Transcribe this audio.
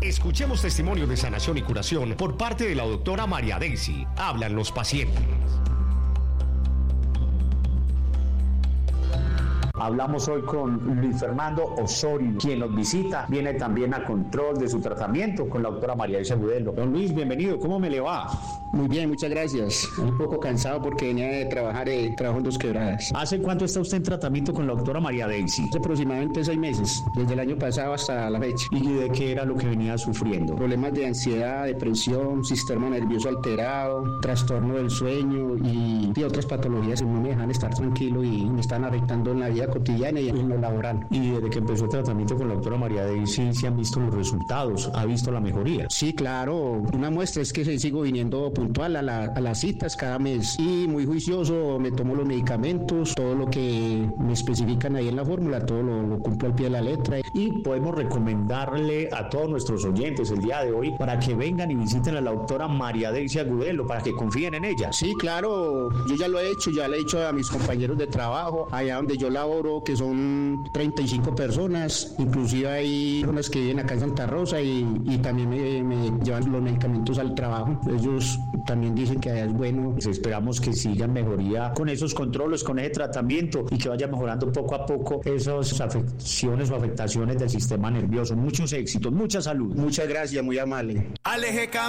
Escuchemos testimonio de sanación y curación por parte de la doctora María Daisy. Hablan los pacientes. Hablamos hoy con Luis Fernando Osorio, quien nos visita. Viene también a control de su tratamiento con la doctora María Daisy Agudelo. Don Luis, bienvenido. ¿Cómo me le va? Muy bien, muchas gracias. Un poco cansado porque venía de trabajar, trabajo en Dos Quebradas. ¿Hace cuánto está usted en tratamiento con la doctora María Daisy? Hace aproximadamente 6 meses, desde el año pasado hasta la fecha. ¿Y de qué era lo que venía sufriendo? Problemas de ansiedad, depresión, sistema nervioso alterado, trastorno del sueño y otras patologías que no me dejan estar tranquilo y me están afectando en la vida cotidiana y en lo laboral. ¿Y desde que empezó el tratamiento con la doctora María Daisy se han visto los resultados? ¿Ha visto la mejoría? Sí, claro. Una muestra es que sigo viniendo puntual a las citas cada mes y muy juicioso, me tomo los medicamentos, todo lo que me especifican ahí en la fórmula, todo lo cumplo al pie de la letra. Y podemos recomendarle a todos nuestros oyentes el día de hoy para que vengan y visiten a la doctora María Daisy Agudelo, para que confíen en ella. Sí, claro, yo ya lo he hecho, ya le he dicho a mis compañeros de trabajo, allá donde yo laboro, que son 35 personas, inclusive hay personas que viven acá en Santa Rosa y también me llevan los medicamentos al trabajo. Ellos también dicen que allá es bueno. Pues esperamos que sigan mejoría con esos controles, con ese tratamiento y que vaya mejorando poco a poco esas afecciones o afectaciones del sistema nervioso. Muchos éxitos, mucha salud. Muchas gracias, muy amable.